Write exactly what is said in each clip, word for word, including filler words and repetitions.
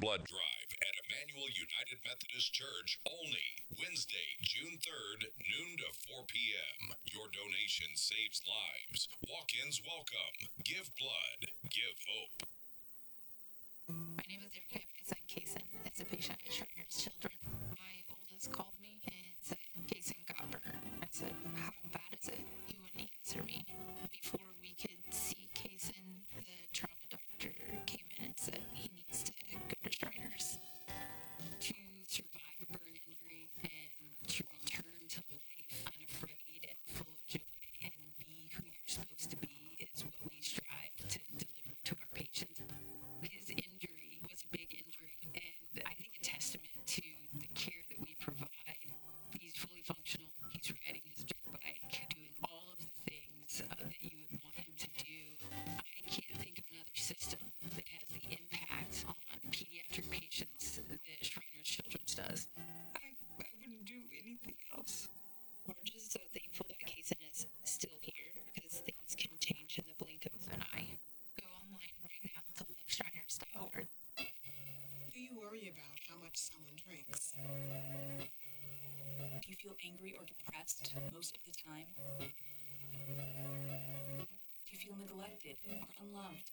blood drive at Emmanuel United Methodist Church, Olney, Wednesday, June third, noon to four p.m. Your donation saves lives. Walk-ins welcome. Give blood. Give hope. My name is Erica. My son, Kason, is a patient at Shriners Children. My oldest called me and said, Kason got burned. I said, how bad is it? He wouldn't answer me. Before we could see Kason, the trauma doctor came in and said he needs to go to Shriners. To survive a burn injury and to return to life unafraid and full of joy and be who you're supposed to be is what we strive to deliver to our patients. His injury was a big injury, and I think a testament to the care that we provide. He's fully functional. He's riding his dirt bike, doing all of the things uh, that you would want him to do. I can't think of another system that has the impact on pediatric patients that Shriners Children's does. I, I wouldn't do anything else. We're just so thankful that Kason is still here because things can change in the blink of an eye. Go online right now to love shriners dot org. Do you worry about how much someone drinks? Do you feel angry or depressed most of the time? Do you feel neglected or unloved?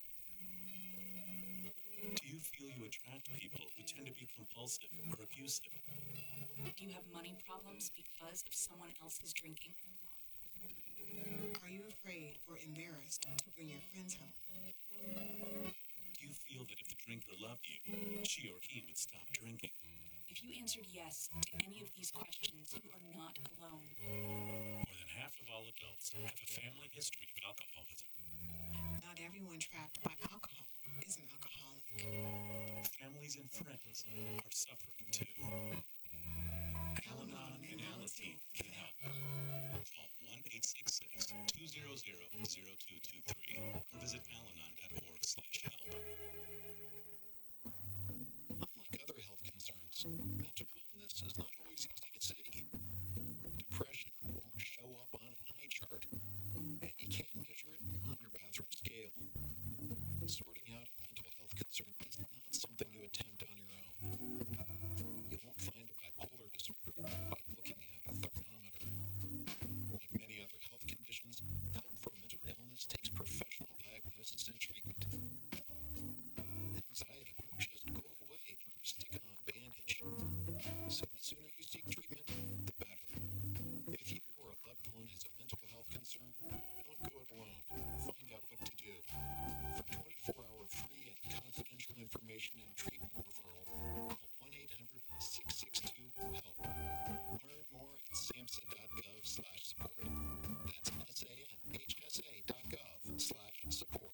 Do you feel you attract people who tend to be compulsive or abusive? Do you have money problems because of someone else's drinking? Are you afraid or embarrassed to bring your friends home? Do you feel that if the drinker loved you, she or he would stop drinking? If you answered yes to any of these questions, you are not alone. More than half of all adults have a family history of alcoholism. Not everyone trapped by alcohol is an alcoholic. Families and friends are suffering too. Al-Anon and Alateen can help. Call one eight six six, two zero zero, zero two two three or visit alanon dot org slash help. Unlike other health concerns, mental illness is not always easy to see. Depression won't show up on an eye chart, and you can't measure it on your bathroom scale. Sorting out a mental health concern is not something you attempt on your own. You won't find a bipolar disorder by looking at a thermometer. Like many other health conditions, help for mental illness takes professional diagnosis and treatment. Anxiety won't just go away through a stick-on bandage. So the sooner you seek treatment, the better. If you or a loved one has a mental health concern, don't go it alone. Find out what to do. For twenty-four hour free and confidential information and treatment referral, call one eight hundred, six six two, HELP. Learn more at samhsa dot gov slash support. That's S A M H S A dot gov slash support.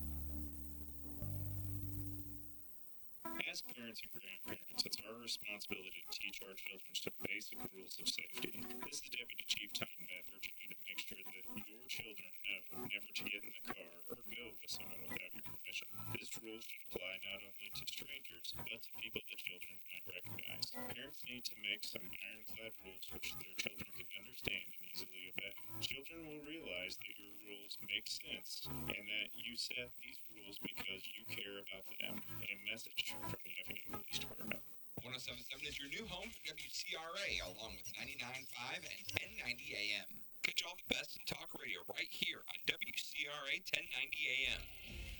As parents and grandparents, it's our responsibility to teach our children some basic rules of safety. This is Deputy Chief Tom Beth urging you to make sure that your children know never to get in the car or go with someone without your permission. This rule should apply not only to strangers, but to people that children might recognize. Parents need to make some ironclad rules which their children can understand and easily obey. Children will realize that your rules make sense and that you set these rules because you care about them. A message from the Effingham Police Department. one oh seven point seven is your new home for W C R A, along with ninety-nine point five and ten ninety A M. Catch all the best in talk radio right here on W C R A ten ninety A M.